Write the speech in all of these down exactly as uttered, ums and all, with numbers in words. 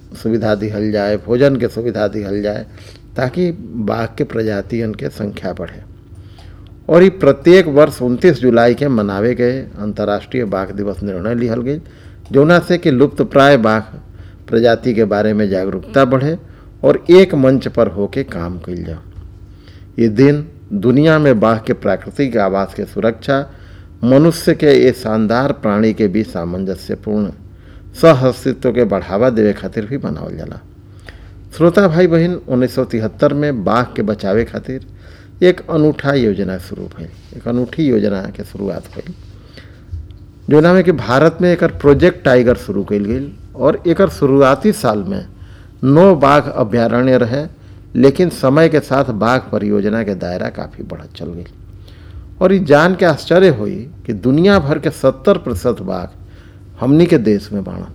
सुविधा दिहल जाए, भोजन के सुविधा दिहल जाए, ताकि बाघ के प्रजातियन के संख्या बढ़े। और ये प्रत्येक वर्ष उनतीस जुलाई के मनावे गए अंतर्राष्ट्रीय बाघ दिवस निर्णय लिहल गई, जौना से कि लुप्त प्राय बाघ प्रजाति के बारे में जागरूकता बढ़े और एक मंच पर होके काम कइल जाओ। ये दिन दुनिया में बाघ के प्राकृतिक आवास के सुरक्षा, मनुष्य के ये शानदार प्राणी के बीच सामंजस्यपूर्ण सह-अस्तित्व के बढ़ावा देवे खातिर भी मनावल जाला। श्रोता भाई बहन, उन्नीस सौ तिहत्तर में बाघ के बचावे खातिर एक अनूठा योजना शुरू भइल, एक अनूठी योजना के शुरुआत भइल, जोना में कि भारत में एकर प्रोजेक्ट टाइगर शुरू कइल गइल और एकर शुरुआती साल में नौ बाघ अभ्यारण्य रहे, लेकिन समय के साथ बाघ परियोजना के दायरा काफ़ी बढ़त चल गई और ये जान के आश्चर्य हुई कि दुनिया भर के सत्तर प्रतिशत बाघ हमनी के देश में बाणन।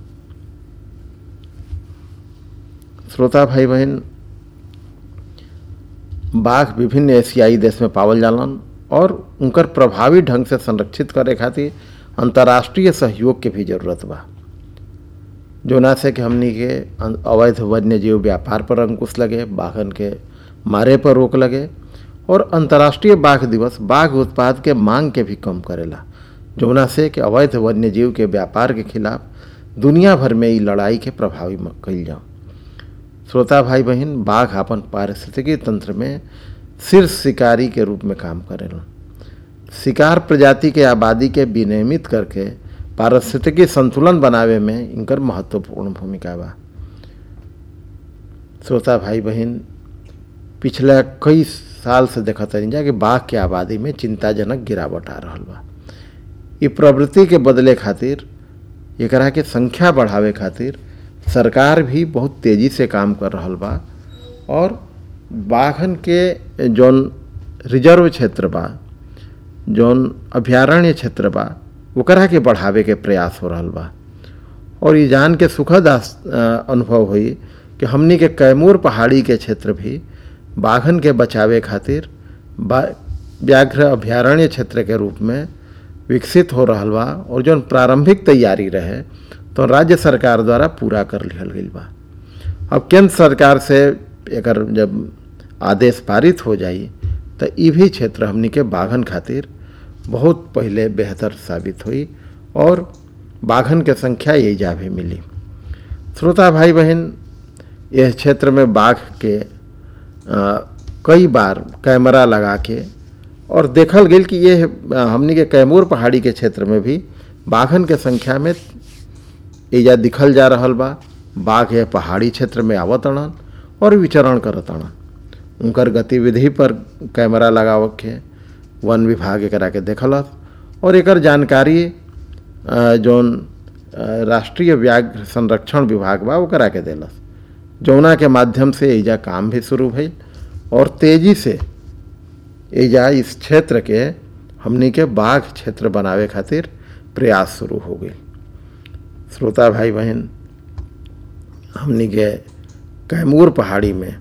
श्रोता भाई बहन, बाघ विभिन्न एशियाई देश में पावल जालन और उनकर प्रभावी ढंग से संरक्षित करे खातिर अंतर्राष्ट्रीय सहयोग के भी जरूरत बा, जोना से कि हमनी के अवैध वन्य जीव व्यापार पर अंकुश लगे, बाघन के मारे पर रोक लगे और अंतर्राष्ट्रीय बाघ दिवस बाघ उत्पाद के मांग के भी कम करेला, जोना से कि अवैध वन्य जीव के व्यापार के खिलाफ दुनिया भर में ई लड़ाई के प्रभावी कइल जाओ। श्रोता भाई बहन, बाघ अपन पारिस्थितिकी तंत्र में शीर्ष शिकारी के रूप में काम करेला। शिकार प्रजाति के आबादी के विनियमित करके पारिस्थितिकी संतुलन बनावे में इनकर महत्वपूर्ण भूमिका बा। श्रोता भाई बहन, पिछले कई साल से देखत रही जा कि बाघ के आबादी में चिंताजनक गिरावट आ रहल बा। ये प्रवृत्ति के बदले खातिर, एकरा के संख्या बढ़ावे खातिर सरकार भी बहुत तेजी से काम कर रहल बा और बाघन के जौन रिजर्व क्षेत्र बा, जौन अभ्यारण्य क्षेत्र बा, ओकरा के बढ़ावे के प्रयास हो रहल बा। और ये जान के सुखद अनुभव हुई कि हमनी के कैमूर पहाड़ी के क्षेत्र भी बाघन के बचावे खातिर व्याघ्र अभ्यारण्य क्षेत्र के रूप में विकसित हो रहल बा और जौन प्रारंभिक तैयारी रहे तो राज्य सरकार द्वारा पूरा कर लिहल गइल बा। अब केंद्र सरकार से एकर जब आदेश पारित हो जाई तो ई भी क्षेत्र हमनी के बाघन खातिर बहुत पहले बेहतर साबित हुई और बाघन के संख्या यही जा भी मिली। श्रोता भाई बहन, यह क्षेत्र में बाघ के आ, कई बार कैमरा लगा के और देखल गई कि ये हमनी के कैमूर पहाड़ी के क्षेत्र में भी बाघन के संख्या में एजा दिखल जा रहल बा। बाघ यह पहाड़ी क्षेत्र में आवत अड़न और विचरण करत अड़न। उनकर गतिविधि पर कैमरा लगाव के वन विभाग एकरा के देखलस और एकर जानकारी जौन राष्ट्रीय व्याघ्र संरक्षण विभाग बा ओकरा के देलस, जौना के माध्यम से एजा काम भी शुरू भइल और तेजी से एजा इस क्षेत्र के हमनी के बाघ क्षेत्र बनावे खातिर प्रयास शुरू हो गई। श्रोता भाई बहन, हमनी के कैमूर पहाड़ी में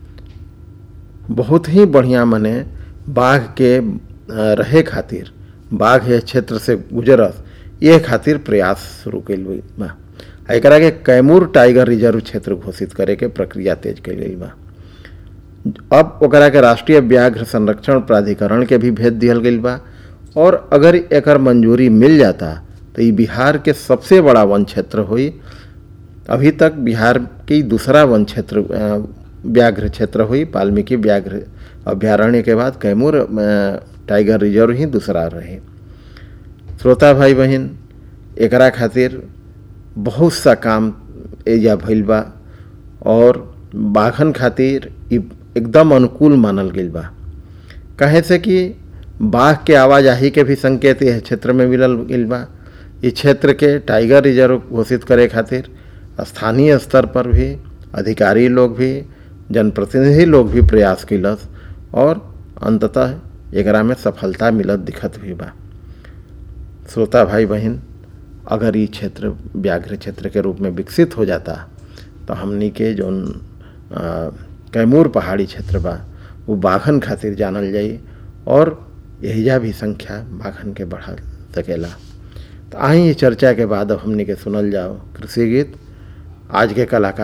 बहुत ही बढ़िया मने बाघ के रहे खातिर, बाघ ये क्षेत्र से गुजरस ये खातिर प्रयास शुरू कइल बा। एकरा के कैमूर टाइगर रिजर्व क्षेत्र घोषित करे के प्रक्रिया तेज कइल गइल बा। अब ओकरा के राष्ट्रीय व्याघ्र संरक्षण प्राधिकरण के भी भेज दिहल गइल बा और अगर एकर मंजूरी मिल जाता तो ये बिहार के सबसे बड़ा वन क्षेत्र हुई। अभी तक बिहार की दूसरा वन क्षेत्र व्याघ्र क्षेत्र हुई। वाल्मीकि व्याघ्र अभ्यारण्य के बाद कैमूर टाइगर रिजर्व ही दूसरा रहे। श्रोता भाई बहन, एकरा खातिर बहुत सा काम एजा भइल बा और बाघन खातिर एकदम अनुकूल मानल गइल बा। कहे से कि बाघ के आवाजाही के भी संकेत यह क्षेत्र में मिलल गइल बा। इस क्षेत्र के टाइगर रिजर्व घोषित करे खातिर स्थानीय स्तर पर भी अधिकारी लोग भी, जनप्रतिनिधि लोग भी प्रयास कैलस और अंततः एकरा में सफलता मिलत दिखत भी बा। श्रोता भाई बहन, अगर ये क्षेत्र व्याघ्र क्षेत्र के रूप में विकसित हो जाता तो हमनी के जौन कैमूर पहाड़ी क्षेत्र बा वो बाघन खातिर जानल जाई और यहिजा भी संख्या बाघन के बढ़ा सकेला। तो आई ये चर्चा के बाद अब हमनी के सुनल जाओ कृषि गीत। आज के कलाकार